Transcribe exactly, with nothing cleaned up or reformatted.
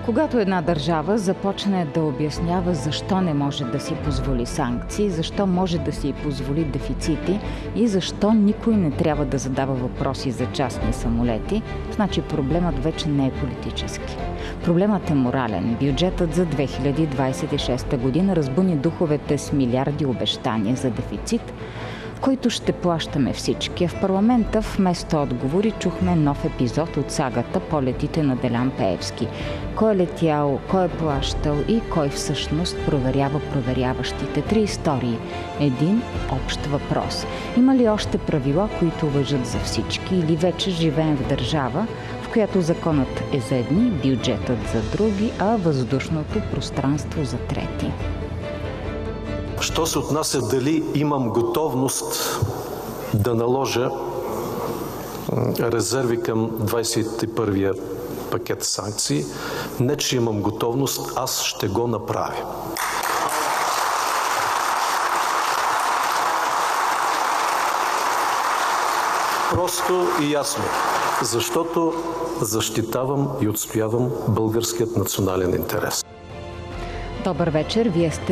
Когато една държава започне да обяснява защо не може да си позволи санкции, защо може да си позволи дефицити и защо никой не трябва да задава въпроси за частни самолети, значи проблемът вече не е политически. Проблемът е морален. Бюджетът за две хиляди двадесет и шеста година разбуни духовете с милиарди обещания за дефицит, в който ще плащаме всички. А в парламента вместо отговори чухме нов епизод от сагата "Полетите на Делян Пеевски". Кой е летял, кой е плащал и кой всъщност проверява проверяващите. Три истории. Един общ въпрос. Има ли още правила, които важат за всички, или вече живеем в държава, в която законът е за едни, бюджетът за други, а въздушното пространство за трети? Що се отнася дали имам готовност да наложа резерви към двадесет и първия пакет санкции, не че имам готовност, аз ще го направя. Просто и ясно, защото защитавам и отстоявам българският национален интерес. Добър вечер, вие сте